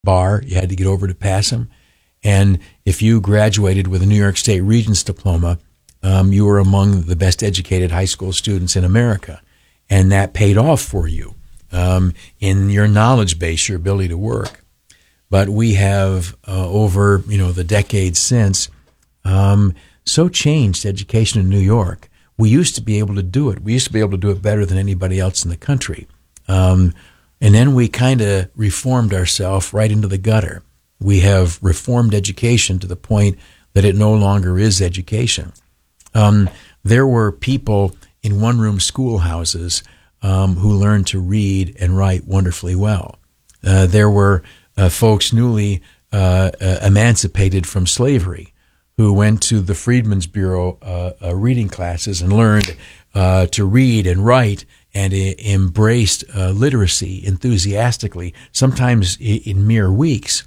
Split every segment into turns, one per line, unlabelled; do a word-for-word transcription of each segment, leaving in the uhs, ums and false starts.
bar. You had to get over to pass them. And if you graduated with a New York State Regents diploma, um, you were among the best educated high school students in America. And that paid off for you um, in your knowledge base, your ability to work. But we have, uh, over you know the decades since, um, so changed education in New York. We used to be able to do it. We used to be able to do it better than anybody else in the country. Um, and then we kind of reformed ourselves right into the gutter. We have reformed education to the point that it no longer is education. Um, there were people in one-room schoolhouses um, who learned to read and write wonderfully well. Uh, there were uh, folks newly uh, uh, emancipated from slavery who went to the Freedmen's Bureau uh, uh, reading classes and learned uh, to read and write and uh, embraced uh, literacy enthusiastically, sometimes in, in mere weeks.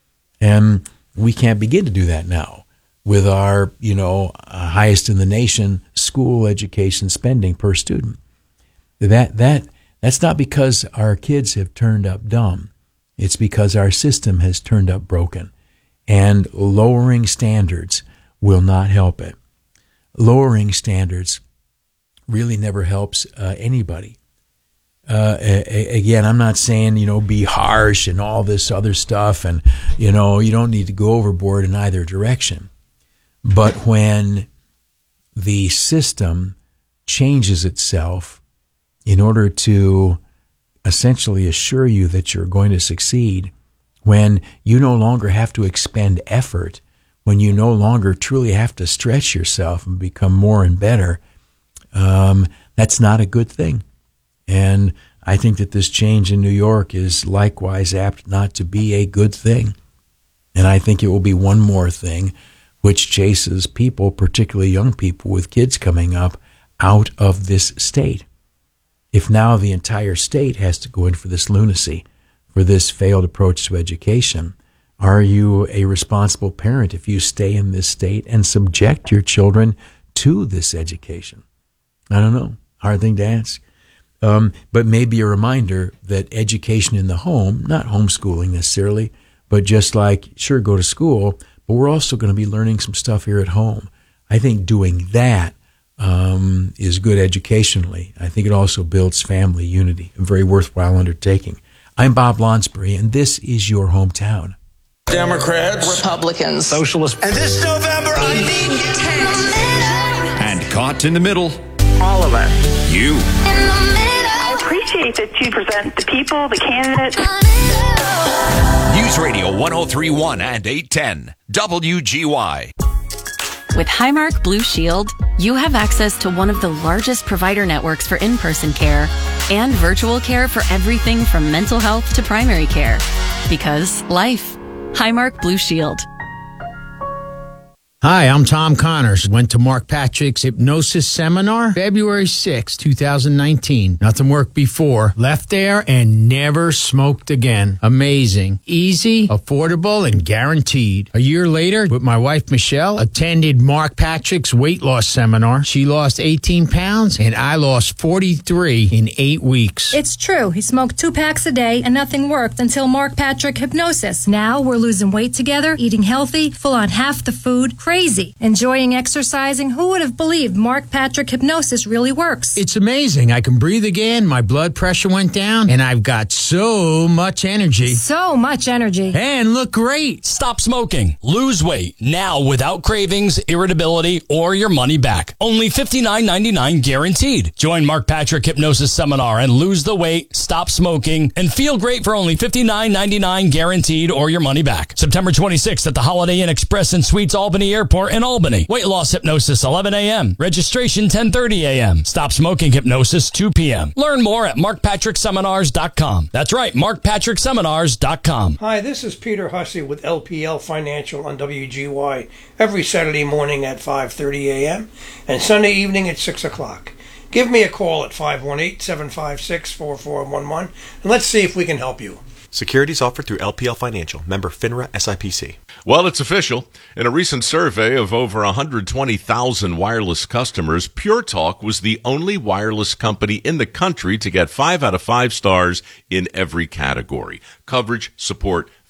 And we can't begin to do that now with our, you know, uh, highest in the nation school education spending per student. That that that's not because our kids have turned up dumb. It's because our system has turned up broken. And lowering standards will not help it. Lowering standards really never helps uh, anybody. Uh, a- again, I'm not saying, you know, be harsh and all this other stuff, and, you know, you don't need to go overboard in either direction. But when the system changes itself in order to essentially assure you that you're going to succeed, when you no longer have to expend effort, when you no longer truly have to stretch yourself and become more and better, um, that's not a good thing. And I think that this change in New York is likewise apt not to be a good thing. And I think it will be one more thing which chases people, particularly young people with kids coming up, out of this state. If now the entire state has to go in for this lunacy, for this failed approach to education, are you a responsible parent if you stay in this state and subject your children to this education? I don't know. Hard thing to ask. Um, but maybe a reminder that education in the home, not homeschooling necessarily, but just like, sure, go to school, but we're also going to be learning some stuff here at home. I think doing that um, is good educationally. I think it also builds family unity, a very worthwhile undertaking. I'm Bob Lonsbury, and this is your hometown.
Democrats,
Republicans,
Socialists,
and this November, I need tent.
And caught in the middle,
all of us.
You.
I appreciate that you present the people, the candidates.
News Radio one oh three point one and eight ten W G Y.
With Highmark Blue Shield, you have access to one of the largest provider networks for in-person care and virtual care for everything from mental health to primary care. Because life. Highmark Blue Shield.
Hi, I'm Tom Connors. Went to Mark Patrick's hypnosis seminar February sixth, twenty nineteen. Nothing worked before. Left there and never smoked again. Amazing. Easy, affordable, and guaranteed. A year later, with my wife Michelle, attended Mark Patrick's weight loss seminar. She lost eighteen pounds and I lost forty-three in eight weeks.
It's true. He smoked two packs a day and nothing worked until Mark Patrick Hypnosis. Now we're losing weight together, eating healthy, full on half the food. Crazy. Enjoying exercising. Who would have believed Mark Patrick Hypnosis really works?
It's amazing. I can breathe again. My blood pressure went down and I've got so much energy.
So much energy.
And look great.
Stop smoking. Lose weight now without cravings, irritability, or your money back. Only fifty-nine ninety-nine guaranteed. Join Mark Patrick Hypnosis Seminar and lose the weight, stop smoking, and feel great for only fifty-nine ninety-nine guaranteed or your money back. September twenty-sixth at the Holiday Inn Express and Suites Albany Airport in Albany. Weight loss hypnosis eleven a.m. Registration ten thirty a.m. Stop smoking hypnosis two p.m. Learn more at mark patrick seminars dot com. That's right, mark patrick seminars dot com.
Hi, this is Peter Hussey with L P L Financial on W G Y every Saturday morning at five thirty a.m. and Sunday evening at six o'clock. Give me a call at five one eight, seven five six, four four one one and let's see if we can help you.
Securities offered through L P L Financial, member FINRA S I P C.
Well, it's official. In a recent survey of over one hundred twenty thousand wireless customers, Pure Talk was the only wireless company in the country to get five out of five stars in every category: coverage, support,